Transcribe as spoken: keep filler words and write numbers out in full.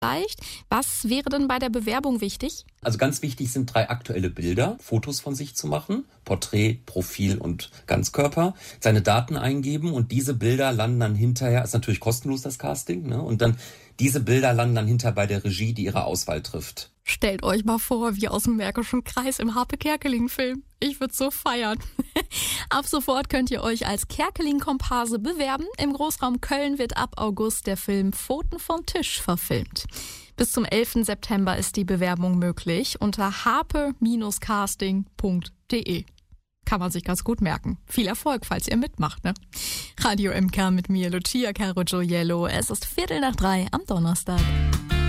reicht. Was wäre denn bei der Bewerbung wichtig? Also ganz wichtig sind drei aktuelle Bilder, Fotos von sich zu machen, Porträt, Profil und Ganzkörper, seine Daten eingeben und diese Bilder landen dann hinterher, ist natürlich kostenlos das Casting, ne? Und dann diese Bilder landen dann hinter bei der Regie, die ihre Auswahl trifft. Stellt euch mal vor, wie aus dem Märkischen Kreis im Harpe Kerkeling-Film. Ich würde so feiern. Ab sofort könnt ihr euch als Kerkeling-Komparse bewerben. Im Großraum Köln wird ab August der Film Pfoten vom Tisch verfilmt. Bis zum elften September ist die Bewerbung möglich unter harpe casting punkt de. Kann man sich ganz gut merken. Viel Erfolg, falls ihr mitmacht, ne? Radio M K mit mir, Lucia Caruggiello. Es ist Viertel nach drei am Donnerstag.